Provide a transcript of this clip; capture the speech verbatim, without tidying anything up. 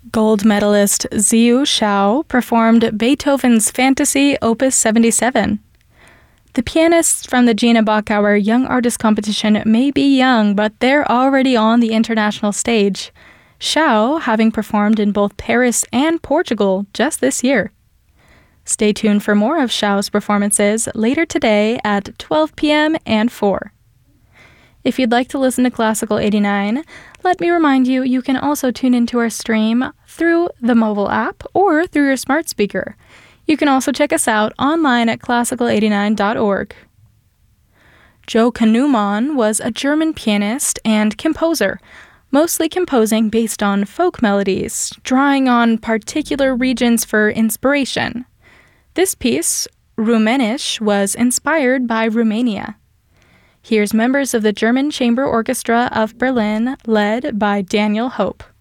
Gold medalist Ziyu Xiao performed Beethoven's Fantasy Opus seventy-seven. The pianists from the Gina Bachauer Young Artist Competition may be young, but they're already on the international stage, Xiao having performed in both Paris and Portugal just this year. Stay tuned for more of Xiao's performances later today at twelve p.m. and four. If you'd like to listen to Classical eighty-nine, let me remind you you can also tune into our stream through the mobile app or through your smart speaker. You can also check us out online at classical eighty-nine dot org. Joe Kanumann was a German pianist and composer, mostly composing based on folk melodies, drawing on particular regions for inspiration. This piece, Rumänisch, was inspired by Romania. Here's members of the German Chamber Orchestra of Berlin, led by Daniel Hope.